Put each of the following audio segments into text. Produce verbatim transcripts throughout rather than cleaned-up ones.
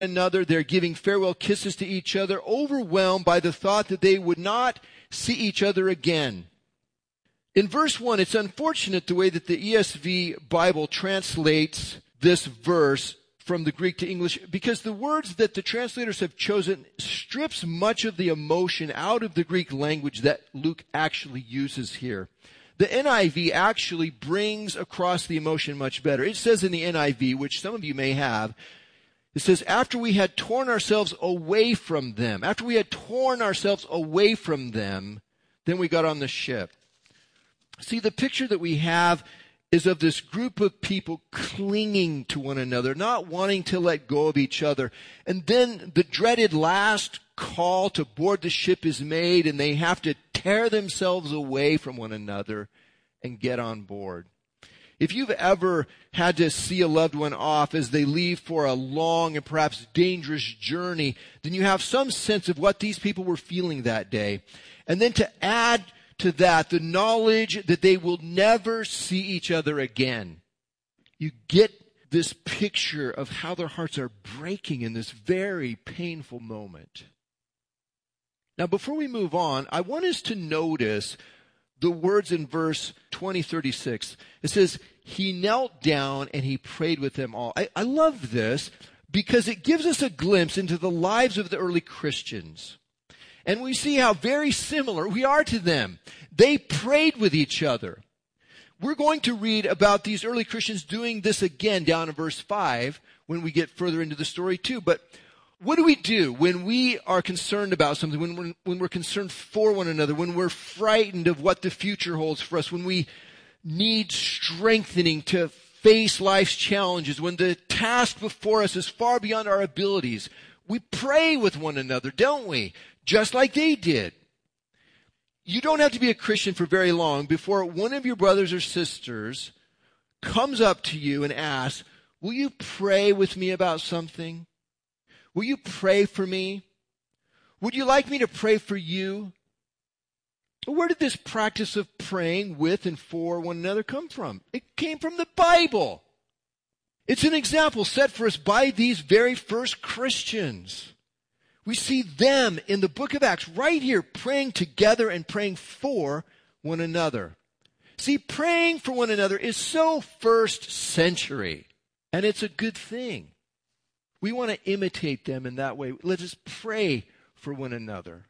another. They're giving farewell kisses to each other, overwhelmed by the thought that they would not see each other again. In verse one, it's unfortunate the way that the E S V Bible translates this verse from the Greek to English, because the words that the translators have chosen strips much of the emotion out of the Greek language that Luke actually uses here. The N I V actually brings across the emotion much better. It says in the N I V, which some of you may have, it says, after we had torn ourselves away from them, after we had torn ourselves away from them, then we got on the ship. See, the picture that we have is of this group of people clinging to one another, not wanting to let go of each other. And then the dreaded last call to board the ship is made, and they have to tear themselves away from one another and get on board. If you've ever had to see a loved one off as they leave for a long and perhaps dangerous journey, then you have some sense of what these people were feeling that day. And then to add to that the knowledge that they will never see each other again, you get this picture of how their hearts are breaking in this very painful moment. Now, before we move on, I want us to notice the words in verse twenty thirty-six. It says, he knelt down and he prayed with them all. I, I love this because it gives us a glimpse into the lives of the early Christians. And we see how very similar we are to them. They prayed with each other. We're going to read about these early Christians doing this again down in verse five when we get further into the story too. But what do we do when we are concerned about something, when we're, when we're concerned for one another, when we're frightened of what the future holds for us, when we need strengthening to face life's challenges, when the task before us is far beyond our abilities? We pray with one another, don't we? Just like they did. You don't have to be a Christian for very long before one of your brothers or sisters comes up to you and asks, will you pray with me about something? Will you pray for me? Would you like me to pray for you? Where did this practice of praying with and for one another come from? It came from the Bible. It's an example set for us by these very first Christians. We see them in the book of Acts right here praying together and praying for one another. See, praying for one another is so first century, and it's a good thing. We want to imitate them in that way. Let us pray for one another.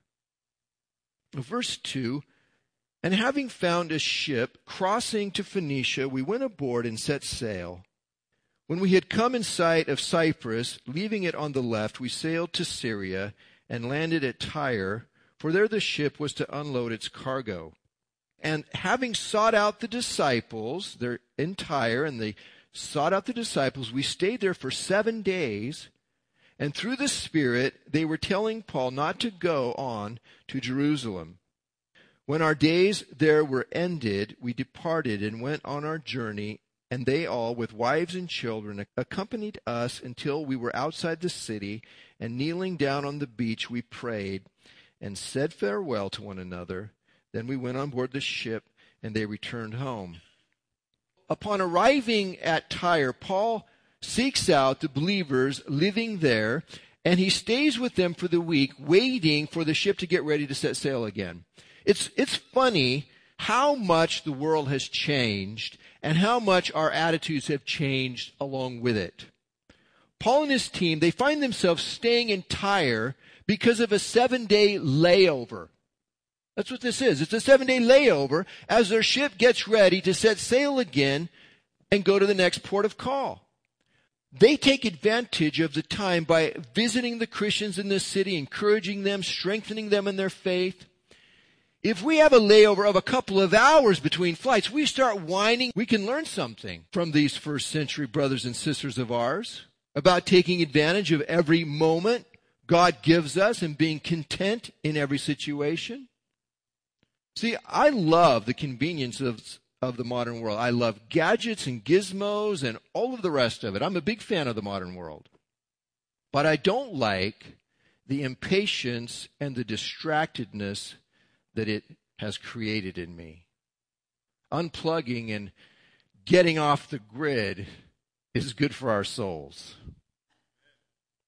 Verse two, and having found a ship crossing to Phoenicia, we went aboard and set sail. When we had come in sight of Cyprus, leaving it on the left, we sailed to Syria and landed at Tyre, for there the ship was to unload its cargo. And having sought out the disciples, they're in Tyre, and they sought out the disciples, we stayed there for seven days, and through the Spirit they were telling Paul not to go on to Jerusalem. When our days there were ended, we departed and went on our journey, and they all, with wives and children, accompanied us until we were outside the city, and kneeling down on the beach we prayed and said farewell to one another. Then we went on board the ship, and they returned home. Upon arriving at Tyre, Paul seeks out the believers living there, and he stays with them for the week, waiting for the ship to get ready to set sail again. It's, it's funny how much the world has changed and how much our attitudes have changed along with it. Paul and his team, they find themselves staying in Tyre because of a seven-day layover. That's what this is. It's a seven-day layover as their ship gets ready to set sail again and go to the next port of call. They take advantage of the time by visiting the Christians in this city, encouraging them, strengthening them in their faith. If we have a layover of a couple of hours between flights, we start whining. We can learn something from these first century brothers and sisters of ours about taking advantage of every moment God gives us and being content in every situation. See, I love the convenience of, of the modern world. I love gadgets and gizmos and all of the rest of it. I'm a big fan of the modern world. But I don't like the impatience and the distractedness that it has created in me. Unplugging and getting off the grid is good for our souls.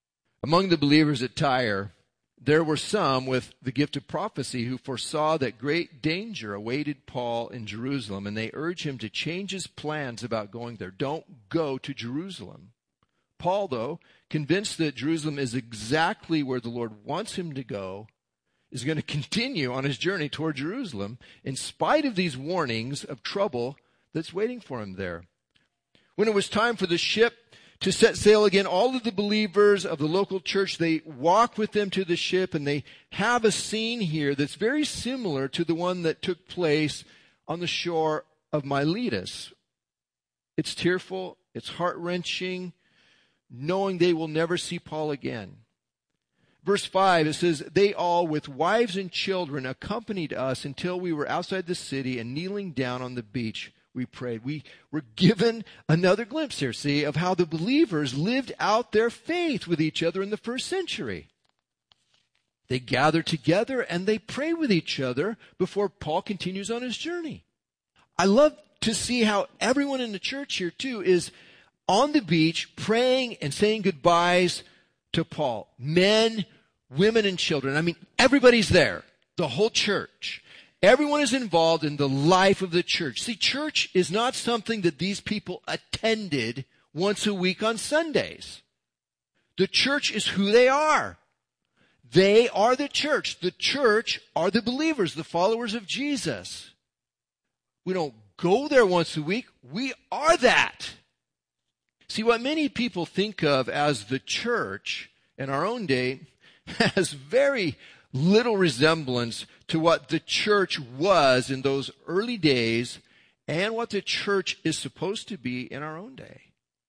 Among the believers at Tyre, there were some with the gift of prophecy who foresaw that great danger awaited Paul in Jerusalem, and they urged him to change his plans about going there. Don't go to Jerusalem. Paul, though, convinced that Jerusalem is exactly where the Lord wants him to go, is going to continue on his journey toward Jerusalem in spite of these warnings of trouble that's waiting for him there. When it was time for the ship to set sail again, all of the believers of the local church, they walk with them to the ship, and they have a scene here that's very similar to the one that took place on the shore of Miletus. It's tearful, it's heart-wrenching, knowing they will never see Paul again. Verse five, it says, they all with wives and children accompanied us until we were outside the city, and kneeling down on the beach, we prayed. We were given another glimpse here, see, of how the believers lived out their faith with each other in the first century. They gather together and they pray with each other before Paul continues on his journey. I love to see how everyone in the church here too is on the beach praying and saying goodbyes to Paul. Men, women, and children. I mean, everybody's there. The whole church. Everyone is involved in the life of the church. See, church is not something that these people attended once a week on Sundays. The church is who they are. They are the church. The church are the believers, the followers of Jesus. We don't go there once a week. We are that. See, what many people think of as the church in our own day has very little resemblance to what the church was in those early days and what the church is supposed to be in our own day.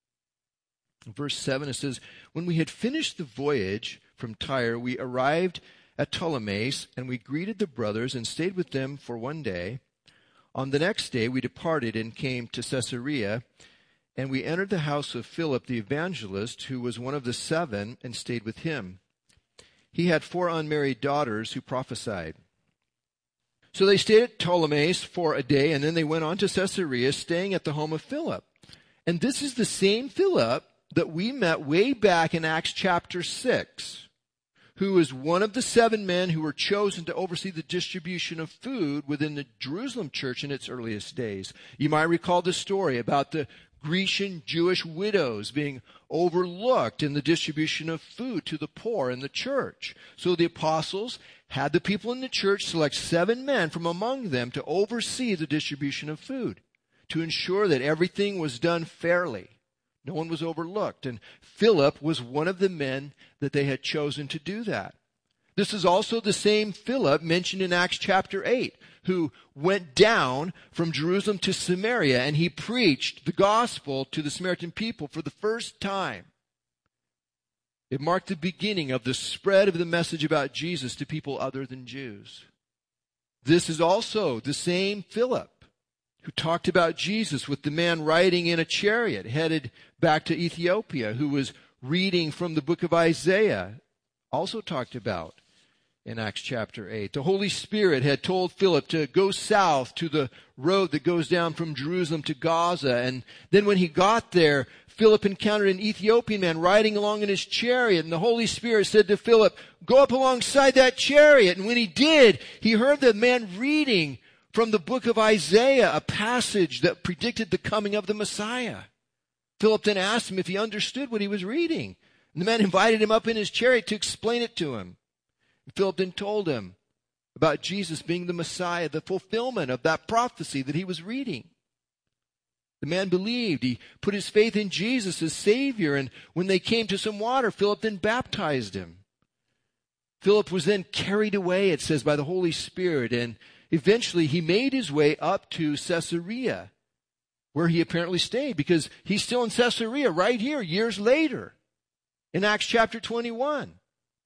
In verse seven, it says, when we had finished the voyage from Tyre, we arrived at Ptolemais, and we greeted the brothers and stayed with them for one day. On the next day, we departed and came to Caesarea, and we entered the house of Philip the evangelist, who was one of the seven, and stayed with him. He had four unmarried daughters who prophesied. So they stayed at Ptolemais for a day, and then they went on to Caesarea, staying at the home of Philip. And this is the same Philip that we met way back in Acts chapter six, who was one of the seven men who were chosen to oversee the distribution of food within the Jerusalem church in its earliest days. You might recall the story about the Grecian Jewish widows being overlooked in the distribution of food to the poor in the church. So the apostles had the people in the church select seven men from among them to oversee the distribution of food, to ensure that everything was done fairly. No one was overlooked. And Philip was one of the men that they had chosen to do that. This is also the same Philip mentioned in Acts chapter eight, who went down from Jerusalem to Samaria, and he preached the gospel to the Samaritan people for the first time. It marked the beginning of the spread of the message about Jesus to people other than Jews. This is also the same Philip who talked about Jesus with the man riding in a chariot headed back to Ethiopia, who was reading from the book of Isaiah, also talked about in Acts chapter eight. The Holy Spirit had told Philip to go south to the road that goes down from Jerusalem to Gaza. And then when he got there, Philip encountered an Ethiopian man riding along in his chariot. And the Holy Spirit said to Philip, go up alongside that chariot. And when he did, he heard the man reading from the book of Isaiah, a passage that predicted the coming of the Messiah. Philip then asked him if he understood what he was reading. And the man invited him up in his chariot to explain it to him. Philip then told him about Jesus being the Messiah, the fulfillment of that prophecy that he was reading. The man believed. He put his faith in Jesus as Savior, and when they came to some water, Philip then baptized him. Philip was then carried away, it says, by the Holy Spirit, and eventually he made his way up to Caesarea, where he apparently stayed, because he's still in Caesarea right here years later in Acts chapter twenty-one.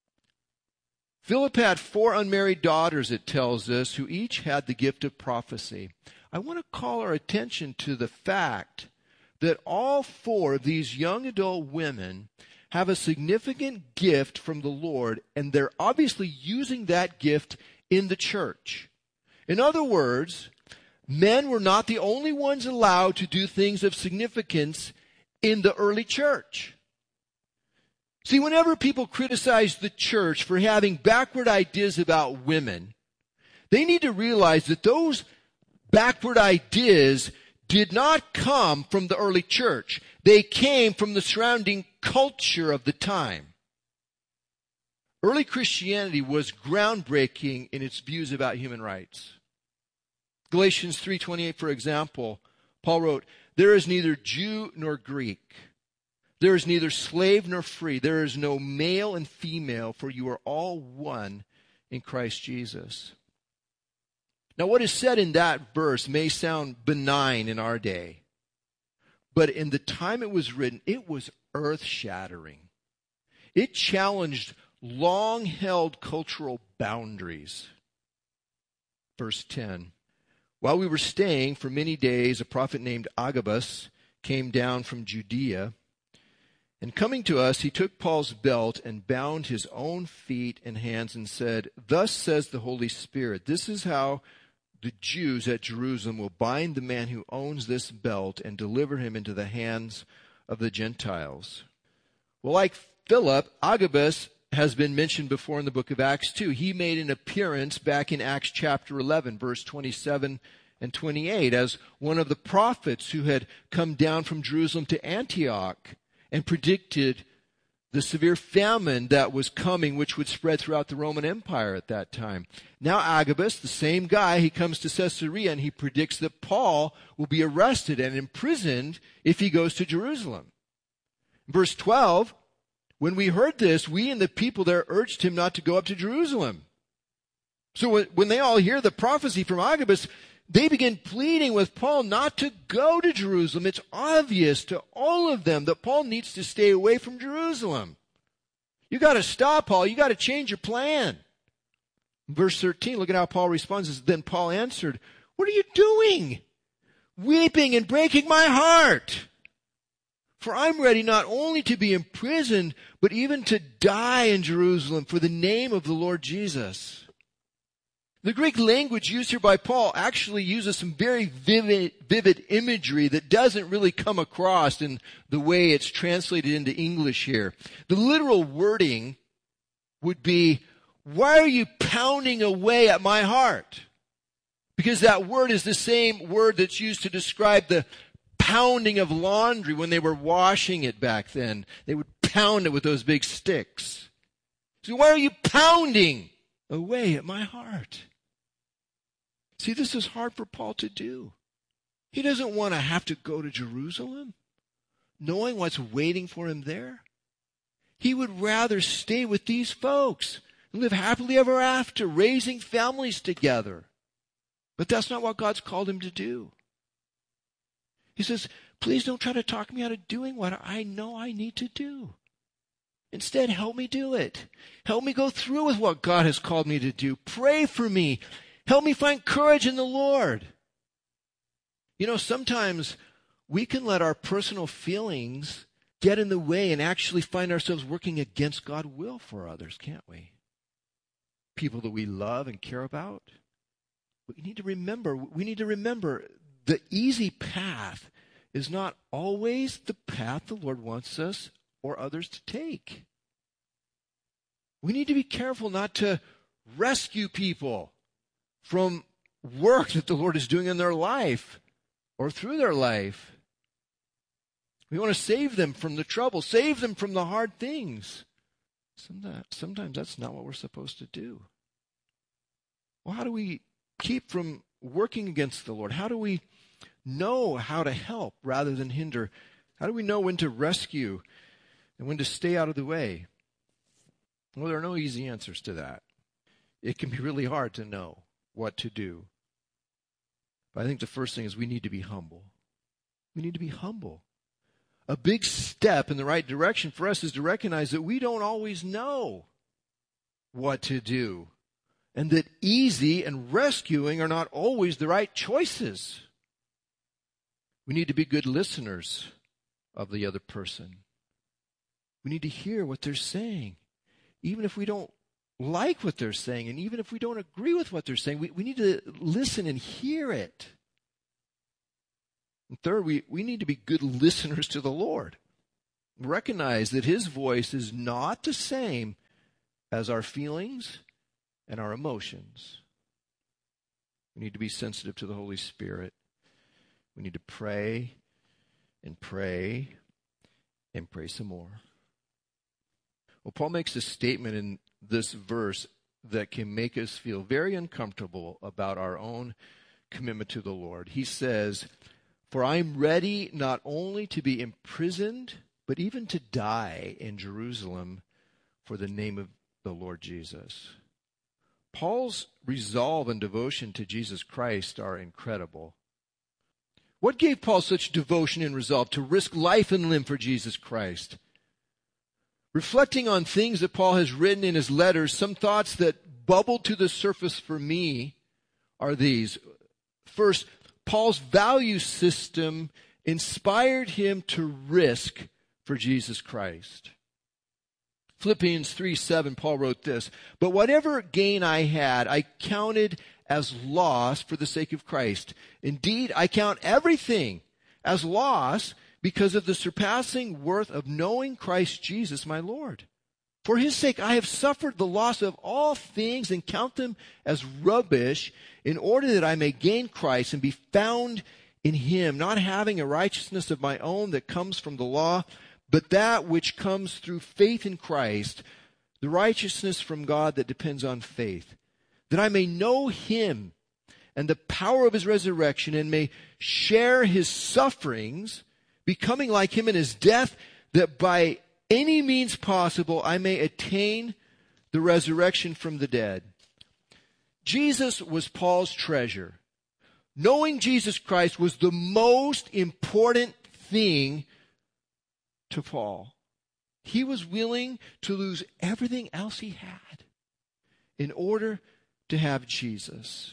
Philip had four unmarried daughters, it tells us, who each had the gift of prophecy. I want to call our attention to the fact that all four of these young adult women have a significant gift from the Lord, and they're obviously using that gift in the church. In other words, men were not the only ones allowed to do things of significance in the early church. See, whenever people criticize the church for having backward ideas about women, they need to realize that those backward ideas did not come from the early church. They came from the surrounding culture of the time. Early Christianity was groundbreaking in its views about human rights. Galatians three twenty-eight, for example, Paul wrote, "There is neither Jew nor Greek. There is neither slave nor free. There is no male and female, for you are all one in Christ Jesus." Now, what is said in that verse may sound benign in our day, but in the time it was written, it was earth-shattering. It challenged long-held cultural boundaries. Verse ten, "While we were staying for many days, a prophet named Agabus came down from Judea. And coming to us, he took Paul's belt and bound his own feet and hands and said, 'Thus says the Holy Spirit, this is how the Jews at Jerusalem will bind the man who owns this belt and deliver him into the hands of the Gentiles.'" Well, like Philip, Agabus has been mentioned before in the book of Acts too. He made an appearance back in Acts chapter eleven, verse twenty-seven and twenty-eight, as one of the prophets who had come down from Jerusalem to Antioch and predicted the severe famine that was coming, which would spread throughout the Roman Empire at that time. Now Agabus, the same guy, he comes to Caesarea and he predicts that Paul will be arrested and imprisoned if he goes to Jerusalem. Verse twelve, "When we heard this, we and the people there urged him not to go up to Jerusalem." So when they all hear the prophecy from Agabus, they begin pleading with Paul not to go to Jerusalem. It's obvious to all of them that Paul needs to stay away from Jerusalem. You got to stop, Paul. You got to change your plan. Verse thirteen, look at how Paul responds. Then Paul answered, "What are you doing? Weeping and breaking my heart. For I'm ready not only to be imprisoned, but even to die in Jerusalem for the name of the Lord Jesus." The Greek language used here by Paul actually uses some very vivid, vivid imagery that doesn't really come across in the way it's translated into English here. The literal wording would be, "Why are you pounding away at my heart?" Because that word is the same word that's used to describe the pounding of laundry when they were washing it back then. They would pound it with those big sticks. So why are you pounding away at my heart? See, this is hard for Paul to do. He doesn't want to have to go to Jerusalem, knowing what's waiting for him there. He would rather stay with these folks and live happily ever after, raising families together. But that's not what God's called him to do. He says, "Please don't try to talk me out of doing what I know I need to do. Instead, help me do it. Help me go through with what God has called me to do. Pray for me. Help me find courage in the Lord." You know, sometimes we can let our personal feelings get in the way and actually find ourselves working against God's will for others, can't we? People that we love and care about. We need to remember, we need to remember the easy path is not always the path the Lord wants us or others to take. We need to be careful not to rescue people from work that the Lord is doing in their life or through their life. We want to save them from the trouble, save them from the hard things. Sometimes, sometimes that's not what we're supposed to do. Well, how do we keep from working against the Lord? How do we know how to help rather than hinder? How do we know when to rescue and when to stay out of the way? Well, there are no easy answers to that. It can be really hard to know what to do. But I think the first thing is we need to be humble. We need to be humble. A big step in the right direction for us is to recognize that we don't always know what to do, and that easy and rescuing are not always the right choices. We need to be good listeners of the other person. We need to hear what they're saying, even if we don't like what they're saying, and even if we don't agree with what they're saying, we, we need to listen and hear it. And third, we, we need to be good listeners to the Lord. recognize that his voice is not the same as our feelings and our emotions. We need to be sensitive to the Holy Spirit. We need to pray and pray and pray some more. Well, Paul makes a statement in this verse that can make us feel very uncomfortable about our own commitment to the Lord. He says, "For I am ready not only to be imprisoned, but even to die in Jerusalem for the name of the Lord Jesus." Paul's resolve and devotion to Jesus Christ are incredible. What gave Paul such devotion and resolve to risk life and limb for Jesus Christ? Reflecting on things that Paul has written in his letters, some thoughts that bubbled to the surface for me are these. First, Paul's value system inspired him to risk for Jesus Christ. Philippians three seven, Paul wrote this, "But whatever gain I had, I counted as loss for the sake of Christ. Indeed, I count everything as loss because of the surpassing worth of knowing Christ Jesus my Lord. For his sake I have suffered the loss of all things and count them as rubbish in order that I may gain Christ and be found in him, not having a righteousness of my own that comes from the law, but that which comes through faith in Christ, the righteousness from God that depends on faith, that I may know him and the power of his resurrection and may share his sufferings, becoming like him in his death, that by any means possible I may attain the resurrection from the dead." Jesus was Paul's treasure. Knowing Jesus Christ was the most important thing to Paul. He was willing to lose everything else he had in order to have Jesus.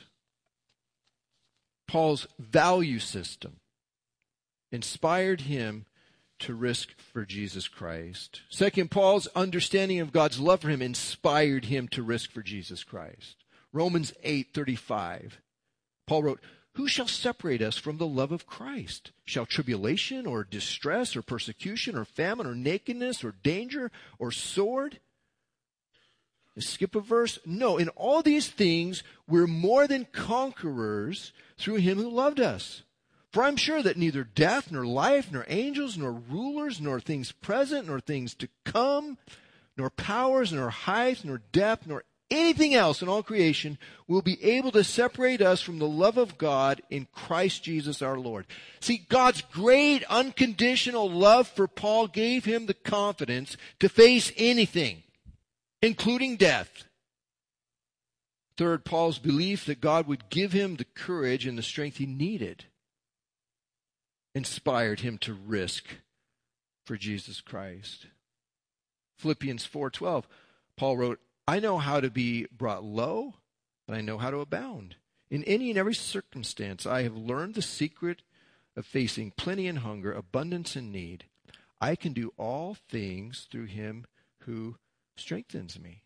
Paul's value system inspired him to risk for Jesus Christ. Second, Paul's understanding of God's love for him inspired him to risk for Jesus Christ. Romans eight thirty-five. Paul wrote, "Who shall separate us from the love of Christ? Shall tribulation or distress or persecution or famine or nakedness or danger or sword?" Skip a verse. "No, in all these things we're more than conquerors through him who loved us. For I'm sure that neither death, nor life, nor angels, nor rulers, nor things present, nor things to come, nor powers, nor height, nor depth, nor anything else in all creation will be able to separate us from the love of God in Christ Jesus our Lord." See, God's great unconditional love for Paul gave him the confidence to face anything, including death. Third, Paul's belief that God would give him the courage and the strength he needed inspired him to risk for Jesus Christ. Philippians four twelve, Paul wrote, "I know how to be brought low, and I know how to abound. In any and every circumstance, I have learned the secret of facing plenty and hunger, abundance and need. I can do all things through him who strengthens me."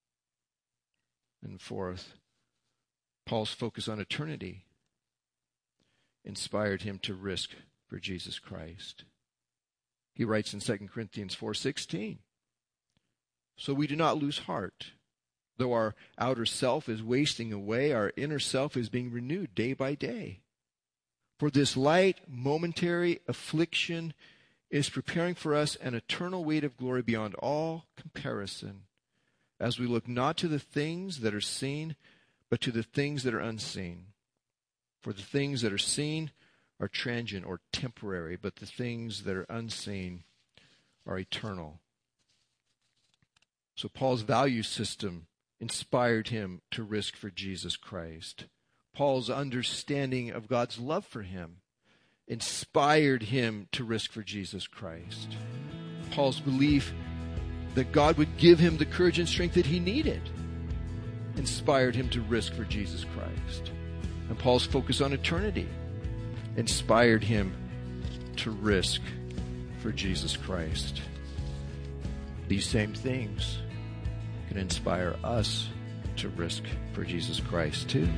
And fourth, Paul's focus on eternity inspired him to risk for Jesus Christ. He writes in Second Corinthians four sixteen, "So we do not lose heart. Though our outer self is wasting away, our inner self is being renewed day by day. For this light, momentary affliction is preparing for us an eternal weight of glory beyond all comparison, as we look not to the things that are seen, but to the things that are unseen. For the things that are seen are transient or temporary, but the things that are unseen are eternal." So Paul's value system inspired him to risk for Jesus Christ. Paul's understanding of God's love for him inspired him to risk for Jesus Christ. Paul's belief that God would give him the courage and strength that he needed inspired him to risk for Jesus Christ. And Paul's focus on eternity inspired him to risk for Jesus Christ. These same things can inspire us to risk for Jesus Christ too.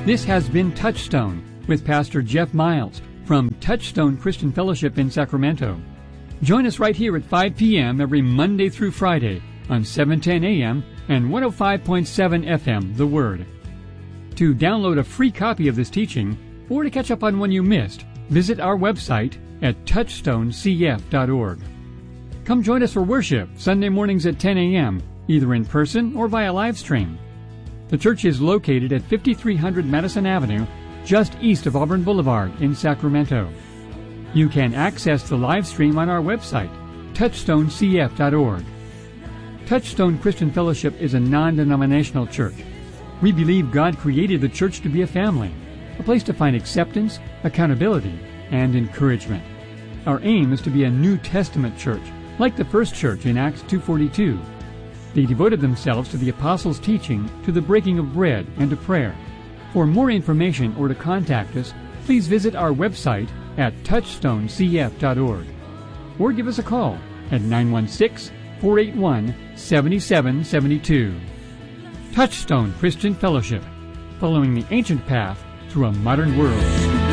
This has been Touchstone with Pastor Jeff Miles from Touchstone Christian Fellowship in Sacramento. Join us right here at five p.m. every Monday through Friday on seven ten a.m. and one oh five point seven F M, The Word. To download a free copy of this teaching or to catch up on one you missed, visit our website at touchstone c f dot org. Come join us for worship Sunday mornings at ten a.m., either in person or via live stream. The church is located at fifty-three hundred Madison Avenue, just east of Auburn Boulevard in Sacramento. You can access the live stream on our website, touchstone c f dot org. Touchstone Christian Fellowship is a non-denominational church. We believe God created the church to be a family, a place to find acceptance, accountability, and encouragement. Our aim is to be a New Testament church, like the first church in Acts two forty-two. They devoted themselves to the apostles' teaching, to the breaking of bread, and to prayer. For more information or to contact us, please visit our website at touchstone c f dot org or give us a call at nine one six, four eight one, seven seven seven two. Touchstone Christian Fellowship, following the ancient path through a modern world.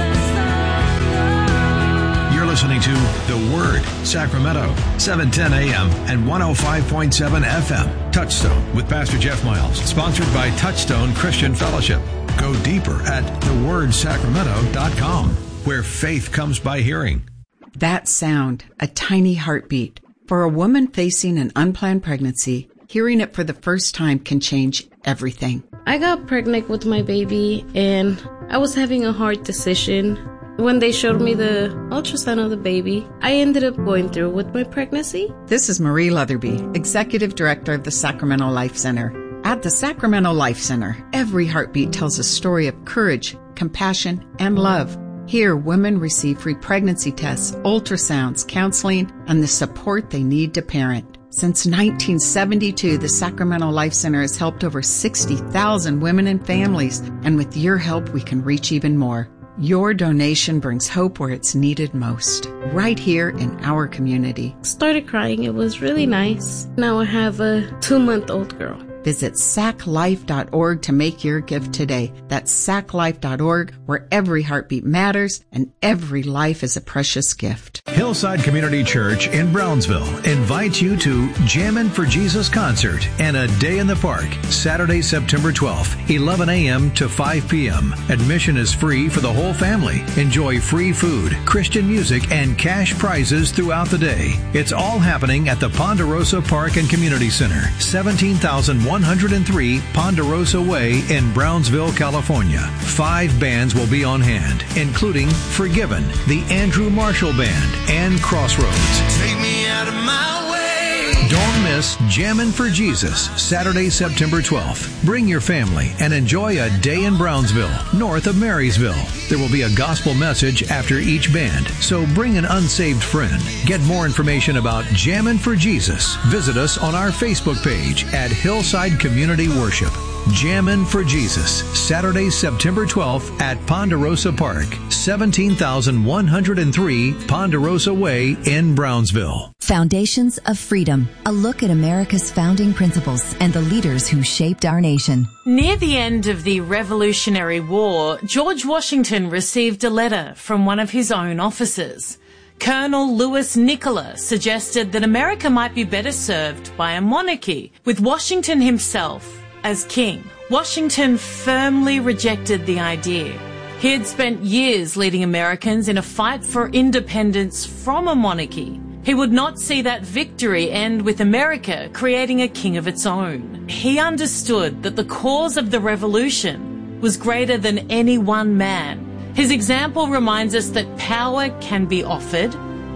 You're listening to The Word, Sacramento, seven ten a.m. and one oh five point seven F M. Touchstone with Pastor Jeff Miles, sponsored by Touchstone Christian Fellowship. Go deeper at the word sacramento dot com, where faith comes by hearing. That sound, a tiny heartbeat. For a woman facing an unplanned pregnancy, hearing it for the first time can change everything. I got pregnant with my baby, and I was having a hard decision. When they showed me the ultrasound of the baby, I ended up going through with my pregnancy. This is Marie Leatherby, Executive Director of the Sacramento Life Center. At the Sacramento Life Center, every heartbeat tells a story of courage, compassion, and love. Here, women receive free pregnancy tests, ultrasounds, counseling, and the support they need to parent. Since nineteen seventy-two, the Sacramento Life Center has helped over sixty thousand women and families, and with your help, we can reach even more. Your donation brings hope where it's needed most, right here in our community. Started crying. It was really nice. Now I have a two-month-old girl. Visit sac life dot org to make your gift today. That's sac life dot org, where every heartbeat matters and every life is a precious gift. Hillside Community Church in Brownsville invites you to Jammin' for Jesus concert and a day in the park, Saturday, September twelfth, eleven a.m. to five p.m. Admission is free for the whole family. Enjoy free food, Christian music, and cash prizes throughout the day. It's all happening at the Ponderosa Park and Community Center, seventeen thousand one hundred three Ponderosa Way in Brownsville, California. Five bands will be on hand, including Forgiven, the Andrew Marshall Band, and Crossroads. Take me out of my way. Don't miss Jammin' for Jesus, Saturday, September twelfth. Bring your family and enjoy a day in Brownsville, north of Marysville. There will be a gospel message after each band, so bring an unsaved friend. Get more information about Jammin' for Jesus. Visit us on our Facebook page at Hillside Community Worship. Jammin' for Jesus, Saturday, September twelfth at Ponderosa Park, seventeen thousand one hundred three Ponderosa Way in Brownsville. Foundations of Freedom, a look at America's founding principles and the leaders who shaped our nation. Near the end of the Revolutionary War, George Washington received a letter from one of his own officers. Colonel Louis Nicola suggested that America might be better served by a monarchy, with Washington himself as king. Washington firmly rejected the idea. He had spent years leading Americans in a fight for independence from a monarchy. He would not see that victory end with America creating a king of its own. He understood that the cause of the revolution was greater than any one man. His example reminds us that power can be offered,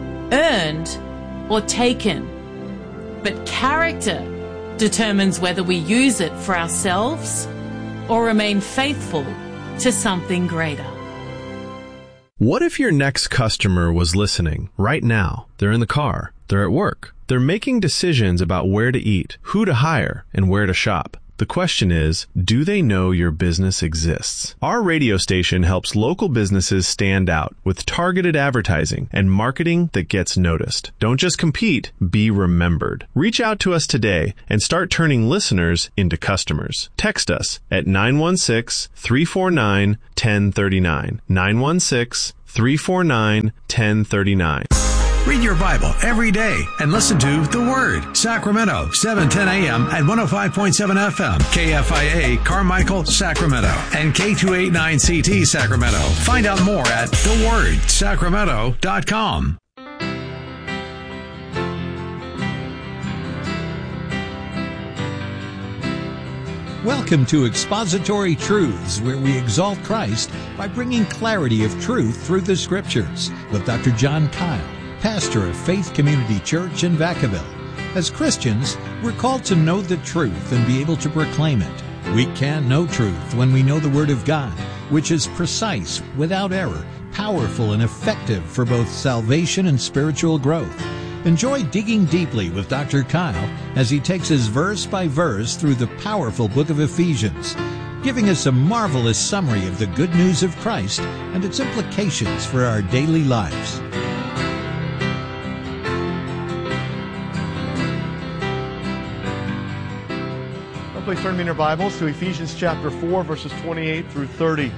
earned, or taken. But character determines whether we use it for ourselves or remain faithful to something greater. What if your next customer was listening right now? They're in the car, they're at work, they're making decisions about where to eat, who to hire, and where to shop. The question is, do they know your business exists? Our radio station helps local businesses stand out with targeted advertising and marketing that gets noticed. Don't just compete, be remembered. Reach out to us today and start turning listeners into customers. Text us at nine one six, three four nine, one zero three nine. nine one six, three four nine, one zero three nine. Read your Bible every day and listen to The Word. Sacramento, seven ten a.m. at one oh five point seven F M. K F I A, Carmichael, Sacramento. And K two eighty-nine C T, Sacramento. Find out more at the word sacramento dot com. Welcome to Expository Truths, where we exalt Christ by bringing clarity of truth through the Scriptures, with Doctor John Kyle, pastor of Faith Community Church in Vacaville. As Christians, we're called to know the truth and be able to proclaim it. We can know truth when we know the Word of God, which is precise, without error, powerful, and effective for both salvation and spiritual growth. Enjoy digging deeply with Doctor Kyle as he takes us verse by verse through the powerful book of Ephesians, giving us a marvelous summary of the good news of Christ and its implications for our daily lives. Please turn me in your Bibles to Ephesians chapter four, verses twenty-eight through thirty.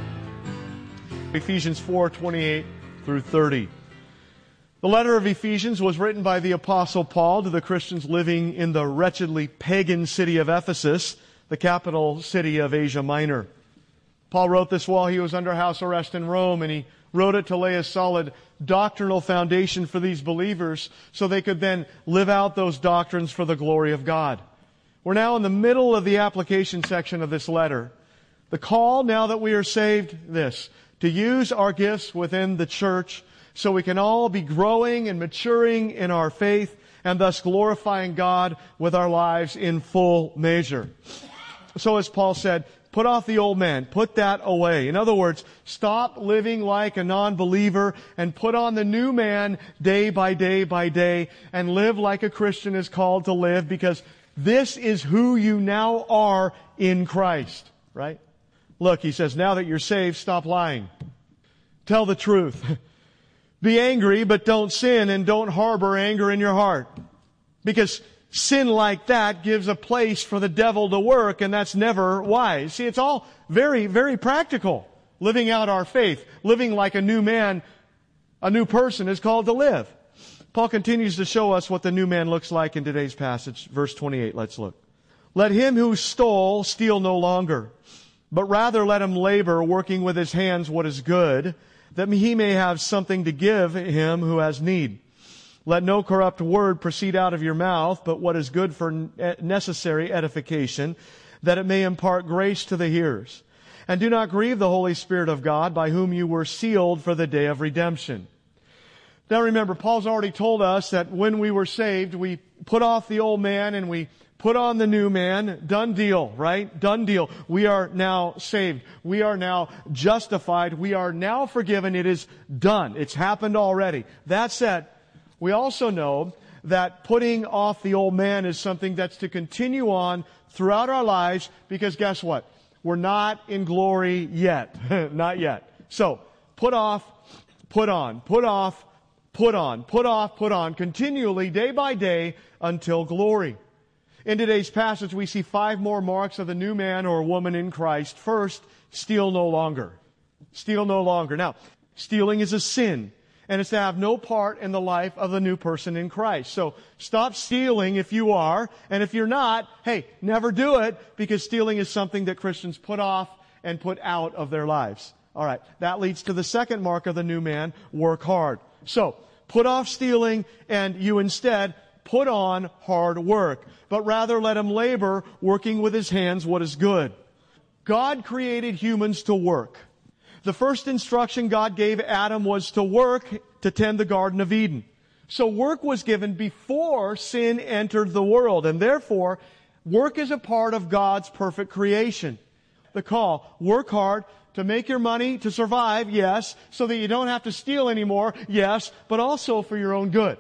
Ephesians four, twenty-eight through thirty. The letter of Ephesians was written by the Apostle Paul to the Christians living in the wretchedly pagan city of Ephesus, the capital city of Asia Minor. Paul wrote this while he was under house arrest in Rome, and he wrote it to lay a solid doctrinal foundation for these believers so they could then live out those doctrines for the glory of God. We're now in the middle of the application section of this letter. The call, now that we are saved, this, to use our gifts within the church so we can all be growing and maturing in our faith and thus glorifying God with our lives in full measure. So as Paul said, put off the old man, put that away. In other words, stop living like a non-believer and put on the new man day by day by day and live like a Christian is called to live, because this is who you now are in Christ, right? Look, he says, now that you're saved, stop lying. Tell the truth. Be angry, but don't sin, and don't harbor anger in your heart. Because sin like that gives a place for the devil to work, and that's never wise. See, it's all very, very practical. Living out our faith, living like a new man, a new person is called to live. Paul continues to show us what the new man looks like in today's passage. Verse twenty-eight, let's look. Let him who stole steal no longer, but rather let him labor, working with his hands what is good, that he may have something to give him who has need. Let no corrupt word proceed out of your mouth, but what is good for necessary edification, that it may impart grace to the hearers. And do not grieve the Holy Spirit of God, by whom you were sealed for the day of redemption. Now remember, Paul's already told us that when we were saved, we put off the old man and we put on the new man. Done deal, right? Done deal. We are now saved. We are now justified. We are now forgiven. It is done. It's happened already. That said, we also know that putting off the old man is something that's to continue on throughout our lives, because guess what? We're not in glory yet. Not yet. So, put off, put on, put off, put on, put off, put on, continually, day by day, until glory. In today's passage, we see five more marks of the new man or woman in Christ. First, steal no longer. Steal no longer. Now, stealing is a sin, and it's to have no part in the life of the new person in Christ. So, stop stealing if you are, and if you're not, hey, never do it, because stealing is something that Christians put off and put out of their lives. All right, that leads to the second mark of the new man, work hard. So, put off stealing, and you instead put on hard work. But rather let him labor, working with his hands what is good. God created humans to work. The first instruction God gave Adam was to work to tend the Garden of Eden. So work was given before sin entered the world, and therefore, work is a part of God's perfect creation. The call, work hard, to make your money, to survive, yes, so that you don't have to steal anymore, yes, but also for your own good.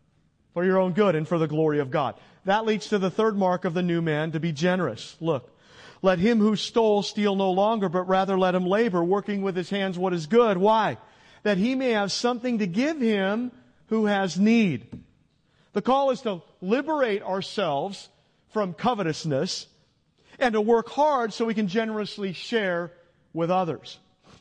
For your own good and for the glory of God. That leads to the third mark of the new man, to be generous. Look, Let him who stole steal no longer, but rather let him labor, working with his hands what is good. Why? That he may have something to give him who has need. The call is to liberate ourselves from covetousness and to work hard so we can generously share with others.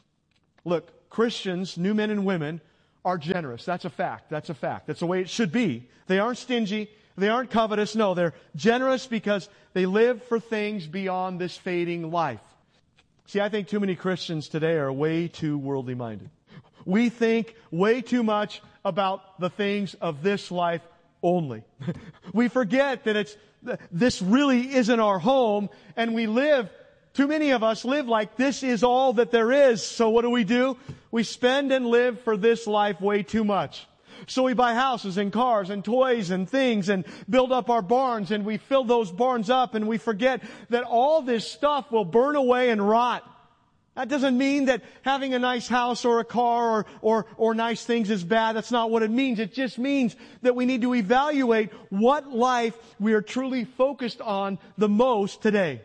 Look, Christians, new men and women, are generous. That's a fact. That's a fact. That's the way it should be. They aren't stingy. They aren't covetous. No, they're generous because they live for things beyond this fading life. See, I think too many Christians today are way too worldly minded. We think way too much about the things of this life only. We forget that it's this really isn't our home, and we live, too many of us live like this is all that there is. So what do we do? We spend and live for this life way too much. So we buy houses and cars and toys and things and build up our barns, and we fill those barns up, and we forget that all this stuff will burn away and rot. That doesn't mean that having a nice house or a car or, or, or nice things is bad. That's not what it means. It just means that we need to evaluate what life we are truly focused on the most today.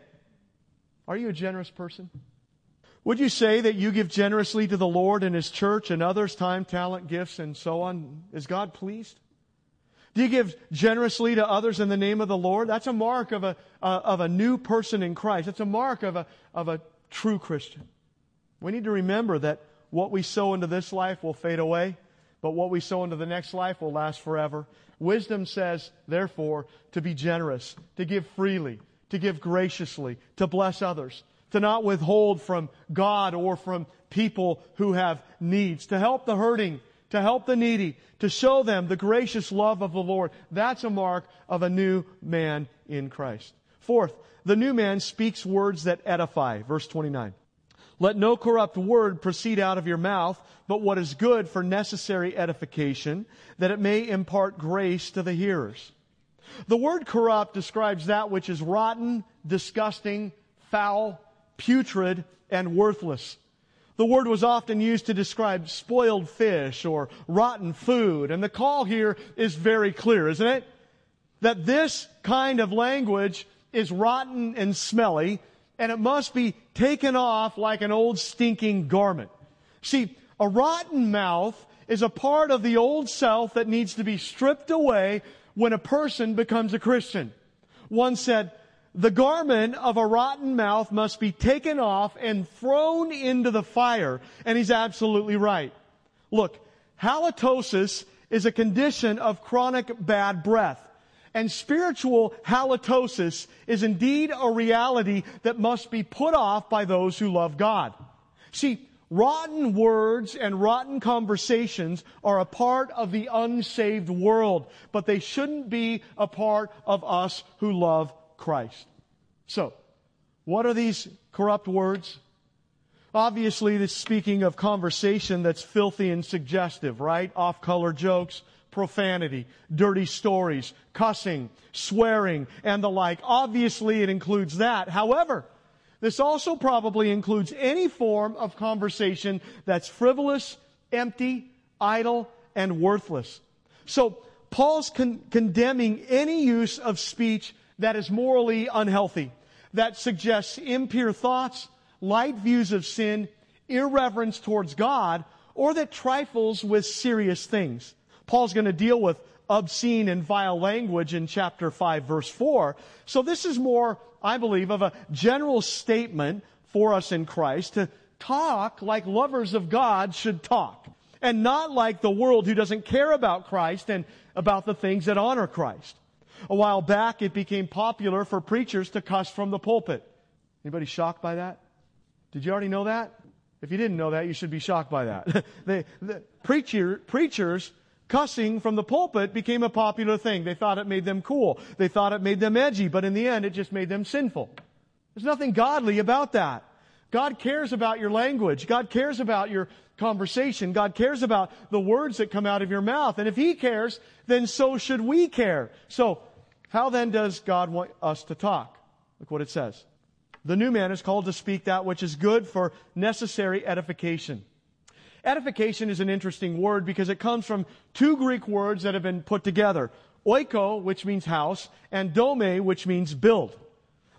Are you a generous person? Would you say that you give generously to the Lord and His church and others, time, talent, gifts, and so on? Is God pleased? Do you give generously to others in the name of the Lord? That's a mark of a, uh, of a new person in Christ. It's a mark of a, of a true Christian. We need to remember that what we sow into this life will fade away, but what we sow into the next life will last forever. Wisdom says, therefore, to be generous, to give freely, to give graciously, to bless others, to not withhold from God or from people who have needs, to help the hurting, to help the needy, to show them the gracious love of the Lord. That's a mark of a new man in Christ. Fourth, the new man speaks words that edify. Verse twenty-nine. Let no corrupt word proceed out of your mouth, but what is good for necessary edification, that it may impart grace to the hearers. The word corrupt describes that which is rotten, disgusting, foul, putrid, and worthless. The word was often used to describe spoiled fish or rotten food, and the call here is very clear, isn't it? That this kind of language is rotten and smelly, and it must be taken off like an old stinking garment. See, a rotten mouth is a part of the old self that needs to be stripped away when a person becomes a Christian. One said, the garment of a rotten mouth must be taken off and thrown into the fire. And he's absolutely right. Look, halitosis is a condition of chronic bad breath. And spiritual halitosis is indeed a reality that must be put off by those who love God. See, rotten words and rotten conversations are a part of the unsaved world, but they shouldn't be a part of us who love Christ. So, what are these corrupt words? Obviously, this is speaking of conversation that's filthy and suggestive, right? Off-color jokes, profanity, dirty stories, cussing, swearing, and the like. Obviously, it includes that. However, this also probably includes any form of conversation that's frivolous, empty, idle, and worthless. So, Paul's con- condemning any use of speech that is morally unhealthy, that suggests impure thoughts, light views of sin, irreverence towards God, or that trifles with serious things. Paul's going to deal with obscene and vile language in chapter five, verse four. So this is more, I believe, of a general statement for us in Christ to talk like lovers of God should talk, and not like the world who doesn't care about Christ and about the things that honor Christ. A while back, it became popular for preachers to cuss from the pulpit. Anybody shocked by that? Did you already know that? If you didn't know that, you should be shocked by that. the, the preacher, preachers cussing from the pulpit became a popular thing. They thought it made them cool. They thought it made them edgy, but in the end, it just made them sinful. There's nothing godly about that. God cares about your language. God cares about your conversation. God cares about the words that come out of your mouth. And if He cares, then so should we care. So, how then does God want us to talk? Look what it says. The new man is called to speak that which is good for necessary edification. Edification is an interesting word because it comes from two Greek words that have been put together. Oiko, which means house, and dome, which means build.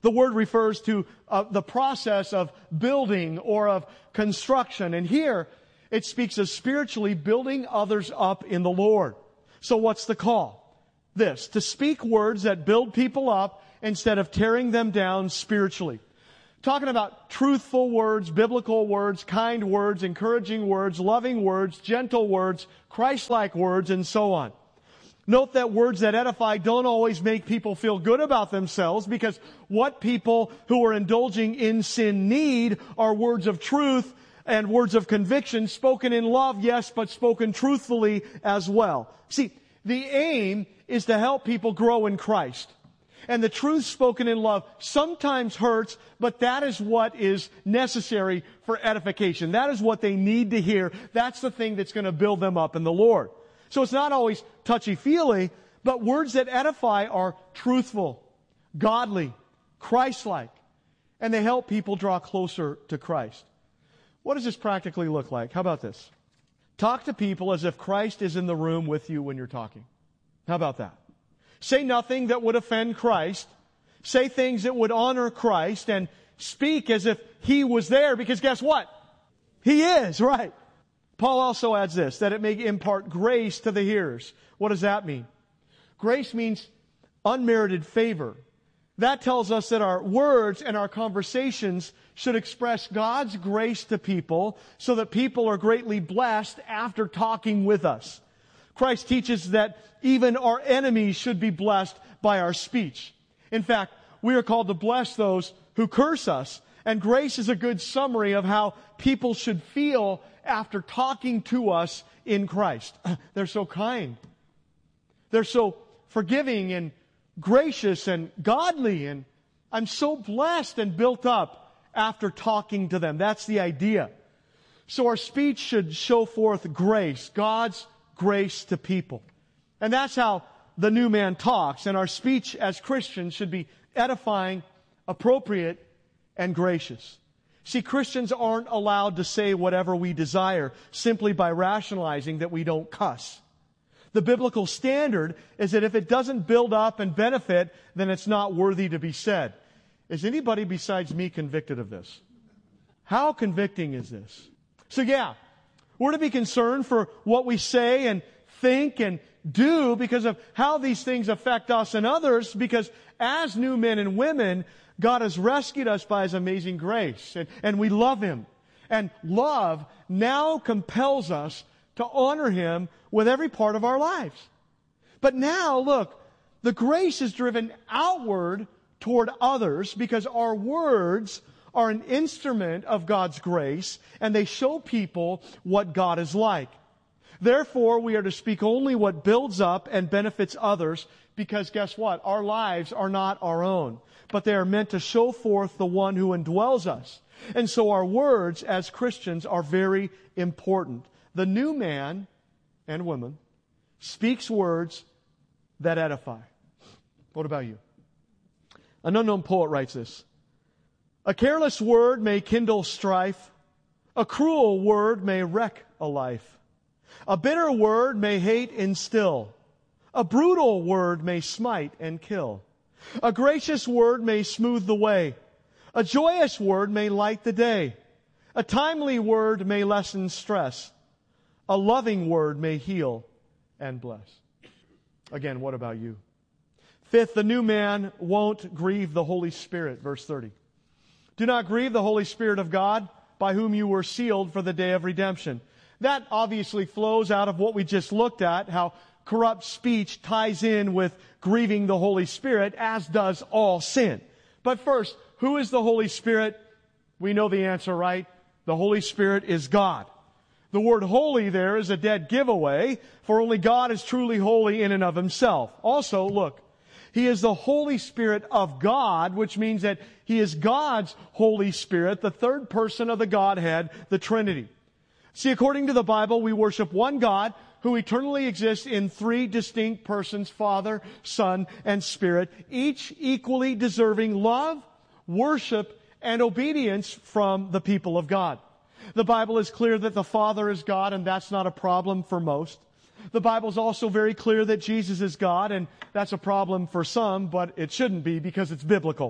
The word refers to uh, the process of building or of construction. And here it speaks of spiritually building others up in the Lord. So what's the call? This, to speak words that build people up instead of tearing them down spiritually. Talking about truthful words, biblical words, kind words, encouraging words, loving words, gentle words, Christ-like words, and so on. Note that words that edify don't always make people feel good about themselves, because what people who are indulging in sin need are words of truth and words of conviction, spoken in love, yes, but spoken truthfully as well. See, the aim is to help people grow in Christ. And the truth spoken in love sometimes hurts, but that is what is necessary for edification. That is what they need to hear. That's the thing that's going to build them up in the Lord. So it's not always touchy-feely, but words that edify are truthful, godly, Christ-like, and they help people draw closer to Christ. What does this practically look like? How about this? Talk to people as if Christ is in the room with you when you're talking. How about that? Say nothing that would offend Christ. Say things that would honor Christ, and speak as if He was there, because guess what? He is, right? Paul also adds this, that it may impart grace to the hearers. What does that mean? Grace means unmerited favor. That tells us that our words and our conversations should express God's grace to people so that people are greatly blessed after talking with us. Christ teaches that even our enemies should be blessed by our speech. In fact, we are called to bless those who curse us. And grace is a good summary of how people should feel after talking to us in Christ. They're so kind. They're so forgiving and gracious and godly. And I'm so blessed and built up after talking to them. That's the idea. So our speech should show forth grace, God's grace to people. And that's how the new man talks. And our speech as Christians should be edifying, appropriate, and gracious. See, Christians aren't allowed to say whatever we desire simply by rationalizing that we don't cuss. The biblical standard is that if it doesn't build up and benefit, then it's not worthy to be said. Is anybody besides me convicted of this? How convicting is this? So yeah, we're to be concerned for what we say and think and do because of how these things affect us and others, because as new men and women, God has rescued us by His amazing grace, and, and we love Him. And love now compels us to honor Him with every part of our lives. But now, look, the grace is driven outward toward others because our words are an instrument of God's grace, and they show people what God is like. Therefore, we are to speak only what builds up and benefits others, because guess what? Our lives are not our own, but they are meant to show forth the one who indwells us. And so our words as Christians are very important. The new man and woman speaks words that edify. What about you? An unknown poet writes this: a careless word may kindle strife. A cruel word may wreck a life. A bitter word may hate instill. A brutal word may smite and kill. A gracious word may smooth the way. A joyous word may light the day. A timely word may lessen stress. A loving word may heal and bless. Again, what about you? Fifth, the new man won't grieve the Holy Spirit. Verse thirty. Do not grieve the Holy Spirit of God, by whom you were sealed for the day of redemption. That obviously flows out of what we just looked at, how corrupt speech ties in with grieving the Holy Spirit, as does all sin. But first, who is the Holy Spirit? We know the answer, right? The Holy Spirit is God. The word holy there is a dead giveaway, for only God is truly holy in and of Himself. Also, look, He is the Holy Spirit of God, which means that He is God's Holy Spirit, the third person of the Godhead, the Trinity. See, according to the Bible, we worship one God who eternally exists in three distinct persons, Father, Son, and Spirit, each equally deserving love, worship, and obedience from the people of God. The Bible is clear that the Father is God, and that's not a problem for most. The Bible is also very clear that Jesus is God, and that's a problem for some, but it shouldn't be because it's biblical.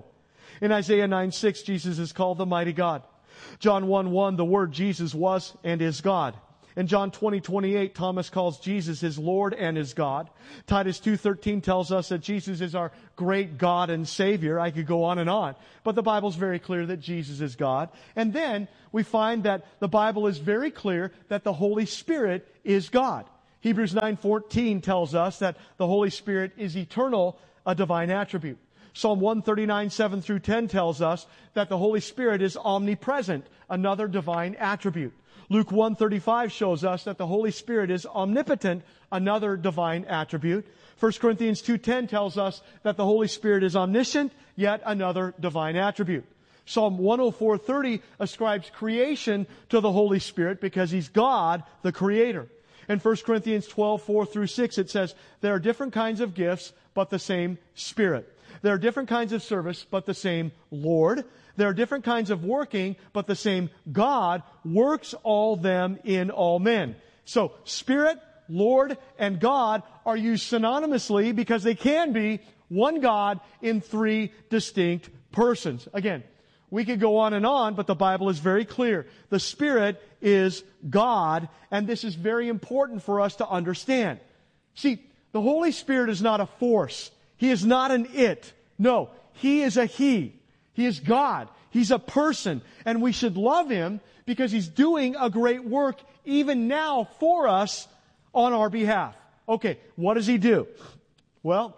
In Isaiah nine six, Jesus is called the mighty God. John one one, the Word Jesus was and is God. In John twenty twenty-eight, Thomas calls Jesus his Lord and his God. Titus two thirteen tells us that Jesus is our great God and Savior. I could go on and on. But the Bible's very clear that Jesus is God. And then we find that the Bible is very clear that the Holy Spirit is God. Hebrews nine fourteen tells us that the Holy Spirit is eternal, a divine attribute. Psalm one thirty-nine, seven through ten tells us that the Holy Spirit is omnipresent, another divine attribute. Luke one thirty-five shows us that the Holy Spirit is omnipotent, another divine attribute. First Corinthians two ten tells us that the Holy Spirit is omniscient, yet another divine attribute. Psalm one oh four thirty ascribes creation to the Holy Spirit because He's God, the Creator. In First Corinthians twelve, four through six, it says, there are different kinds of gifts, but the same Spirit. There are different kinds of service, but the same Lord. There are different kinds of working, but the same God works all them in all men. So, Spirit, Lord, and God are used synonymously because they can be one God in three distinct persons. Again, we could go on and on, but the Bible is very clear. The Spirit is God, and this is very important for us to understand. See, the Holy Spirit is not a force. He is not an it. No, He is a He. He is God. He's a person. And we should love Him because He's doing a great work even now for us on our behalf. Okay, what does He do? Well,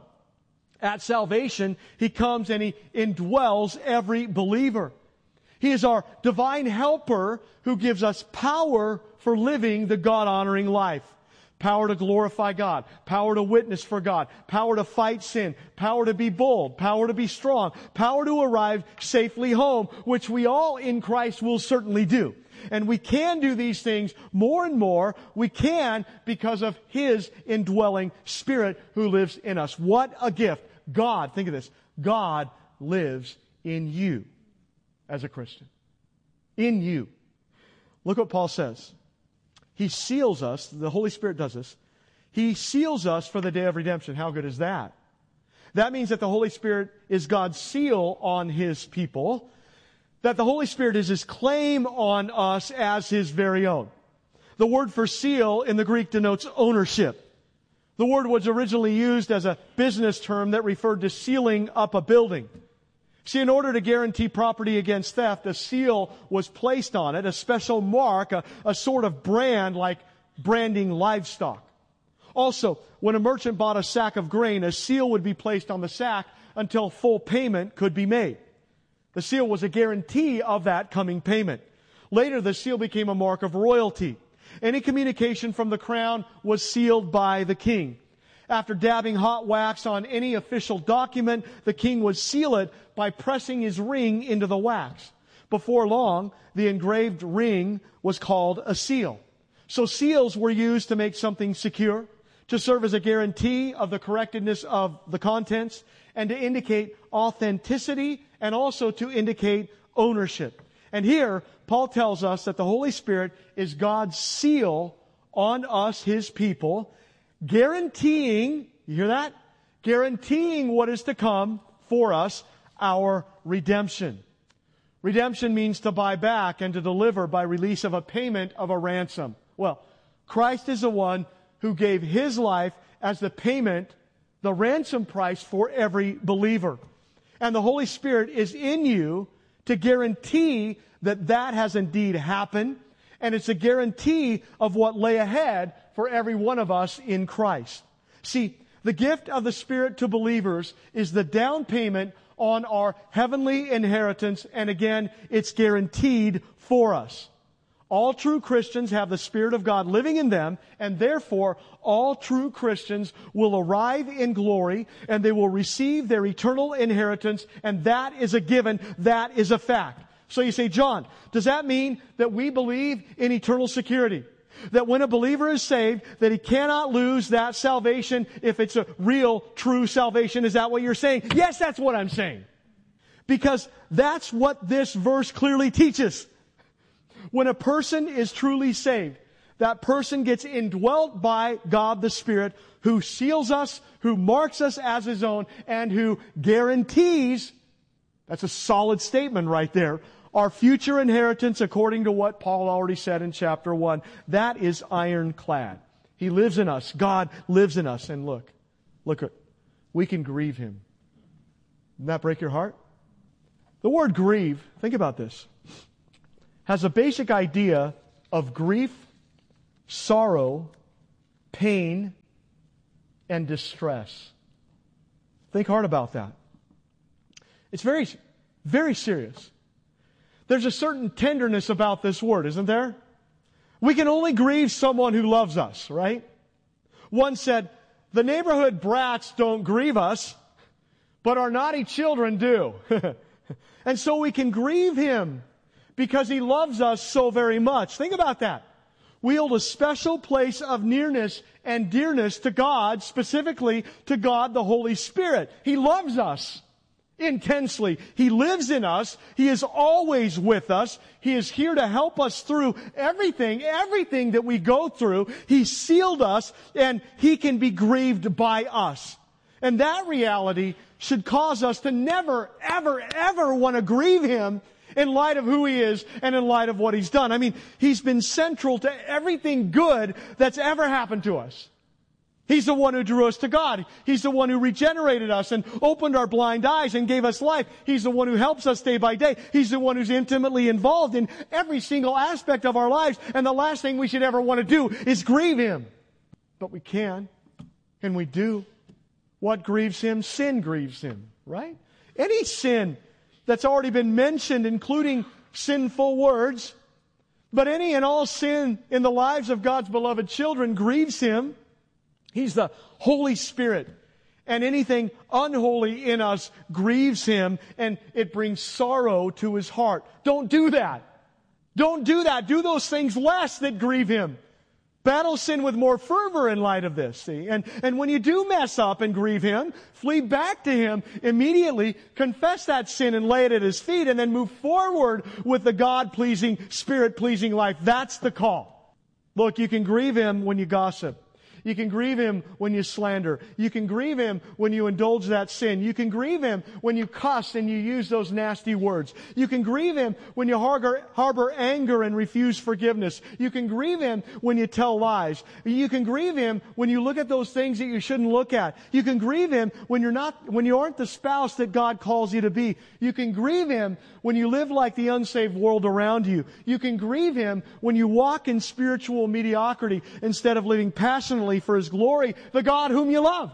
at salvation, He comes and He indwells every believer. He is our divine helper who gives us power for living the God-honoring life. Power to glorify God, power to witness for God, power to fight sin, power to be bold, power to be strong, power to arrive safely home, which we all in Christ will certainly do. And we can do these things more and more. We can because of His indwelling Spirit who lives in us. What a gift. God, think of this, God lives in you as a Christian. In you. Look what Paul says. He seals us, the Holy Spirit does this, He seals us for the day of redemption. How good is that? That means that the Holy Spirit is God's seal on His people, that the Holy Spirit is His claim on us as His very own. The word for seal in the Greek denotes ownership. The word was originally used as a business term that referred to sealing up a building. See, in order to guarantee property against theft, a seal was placed on it, a special mark, a, a sort of brand like branding livestock. Also, when a merchant bought a sack of grain, a seal would be placed on the sack until full payment could be made. The seal was a guarantee of that coming payment. Later, the seal became a mark of royalty. Any communication from the crown was sealed by the king. After dabbing hot wax on any official document, the king would seal it by pressing his ring into the wax. Before long, the engraved ring was called a seal. So seals were used to make something secure, to serve as a guarantee of the correctness of the contents, and to indicate authenticity, and also to indicate ownership. And here, Paul tells us that the Holy Spirit is God's seal on us, His people, guaranteeing, you hear that? Guaranteeing what is to come for us, our redemption. Redemption means to buy back and to deliver by release of a payment of a ransom. Well, Christ is the one who gave His life as the payment, the ransom price for every believer. And the Holy Spirit is in you to guarantee that that has indeed happened. And it's a guarantee of what lay ahead for every one of us in Christ. See, the gift of the Spirit to believers is the down payment on our heavenly inheritance, and again, it's guaranteed for us. All true Christians have the Spirit of God living in them, and therefore, all true Christians will arrive in glory, and they will receive their eternal inheritance, and that is a given, that is a fact. So you say, John, does that mean that we believe in eternal security? That when a believer is saved, that he cannot lose that salvation if it's a real, true salvation? Is that what you're saying? Yes, that's what I'm saying. Because that's what this verse clearly teaches. When a person is truly saved, that person gets indwelt by God the Spirit, who seals us, who marks us as His own, and who guarantees That's a solid statement right there. Our future inheritance, according to what Paul already said in chapter one, that is ironclad. He lives in us. God lives in us. And look, look, we can grieve Him. Doesn't that break your heart? The word grieve, think about this, has a basic idea of grief, sorrow, pain, and distress. Think hard about that. It's very, very serious. There's a certain tenderness about this word, isn't there? We can only grieve someone who loves us, right? One said, the neighborhood brats don't grieve us, but our naughty children do. And so we can grieve Him because He loves us so very much. Think about that. We hold a special place of nearness and dearness to God, specifically to God the Holy Spirit. He loves us intensely. He lives in us. He is always with us. He is here to help us through everything, everything that we go through. He sealed us, and He can be grieved by us. And that reality should cause us to never, ever, ever want to grieve Him in light of who He is and in light of what He's done. I mean, He's been central to everything good that's ever happened to us. He's the one who drew us to God. He's the one who regenerated us and opened our blind eyes and gave us life. He's the one who helps us day by day. He's the one who's intimately involved in every single aspect of our lives. And the last thing we should ever want to do is grieve Him. But we can, and we do. What grieves Him? Sin grieves Him, right? Any sin that's already been mentioned, including sinful words, but any and all sin in the lives of God's beloved children grieves Him. He's the Holy Spirit. And anything unholy in us grieves Him, and it brings sorrow to His heart. Don't do that. Don't do that. Do those things less that grieve Him. Battle sin with more fervor in light of this, see? And, and when you do mess up and grieve Him, flee back to Him immediately, confess that sin and lay it at His feet, and then move forward with the God-pleasing, Spirit-pleasing life. That's the call. Look, you can grieve Him when you gossip. You can grieve Him when you slander. You can grieve Him when you indulge that sin. You can grieve Him when you cuss and you use those nasty words. You can grieve Him when you harbor, harbor anger and refuse forgiveness. You can grieve Him when you tell lies. You can grieve Him when you look at those things that you shouldn't look at. You can grieve Him when you're not, when you aren't the spouse that God calls you to be. You can grieve Him when you live like the unsaved world around you. You can grieve Him when you walk in spiritual mediocrity instead of living passionately for His glory, the God whom you love.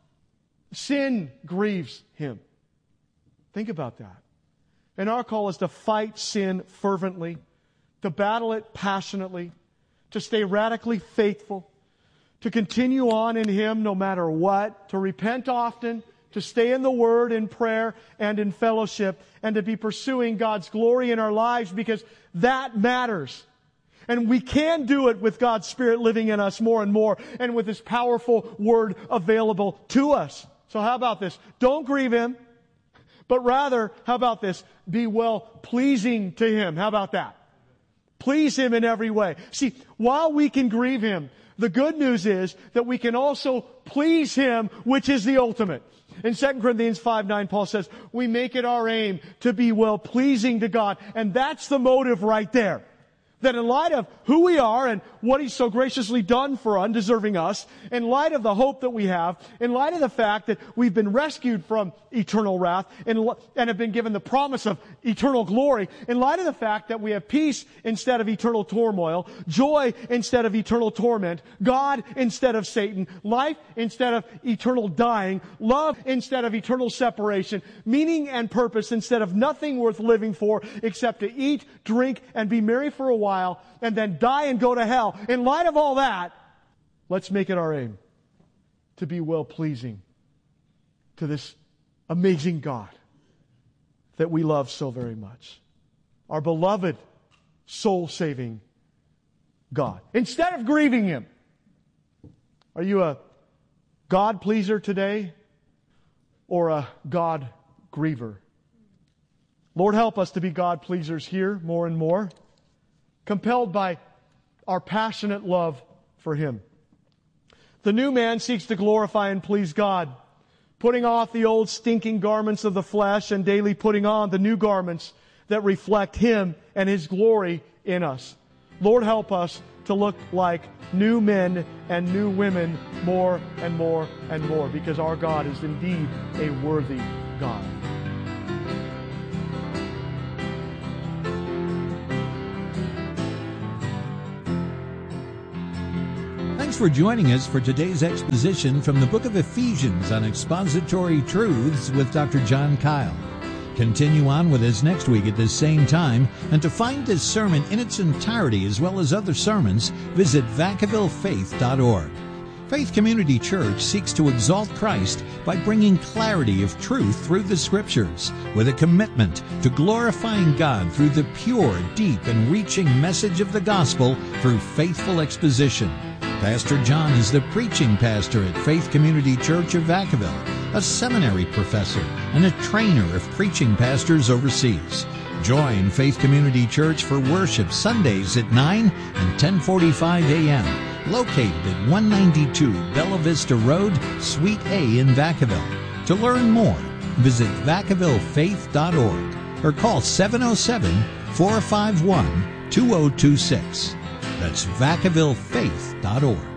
Sin grieves Him. Think about that. And our call is to fight sin fervently, to battle it passionately, to stay radically faithful, to continue on in Him no matter what, to repent often, to stay in the Word, in prayer, and in fellowship, and to be pursuing God's glory in our lives, because that matters. And we can do it with God's Spirit living in us more and more, and with His powerful Word available to us. So how about this? Don't grieve Him, but rather, how about this? Be well pleasing to Him. How about that? Please Him in every way. See, while we can grieve Him, the good news is that we can also please Him, which is the ultimate. In Second Corinthians five nine, Paul says, we make it our aim to be well pleasing to God. And that's the motive right there. That in light of who we are and what He's so graciously done for undeserving us, in light of the hope that we have, in light of the fact that we've been rescued from eternal wrath and, and have been given the promise of eternal glory, in light of the fact that we have peace instead of eternal turmoil, joy instead of eternal torment, God instead of Satan, life instead of eternal dying, love instead of eternal separation, meaning and purpose instead of nothing worth living for except to eat, drink, and be merry for a while, and then die and go to hell. In light of all that, let's make it our aim to be well-pleasing to this amazing God that we love so very much. Our beloved, soul-saving God. Instead of grieving Him, are you a God-pleaser today or a God-griever? Lord, help us to be God-pleasers here more and more, compelled by our passionate love for Him. The new man seeks to glorify and please God, putting off the old stinking garments of the flesh and daily putting on the new garments that reflect Him and His glory in us. Lord, help us to look like new men and new women more and more and more, because our God is indeed a worthy God. Thanks for joining us for today's exposition from the book of Ephesians on Expository Truths with Doctor John Kyle. Continue on with us next week at this same time, and to find this sermon in its entirety as well as other sermons, visit vacaville faith dot org. Faith Community Church seeks to exalt Christ by bringing clarity of truth through the Scriptures, with a commitment to glorifying God through the pure, deep, and reaching message of the gospel through faithful exposition. Pastor John is the preaching pastor at Faith Community Church of Vacaville, a seminary professor, and a trainer of preaching pastors overseas. Join Faith Community Church for worship Sundays at nine and ten forty-five a.m., located at one ninety-two Bella Vista Road, Suite A in Vacaville. To learn more, visit vacaville faith dot org or call seven oh seven, four five one, two oh two six. That's vacaville faith dot org.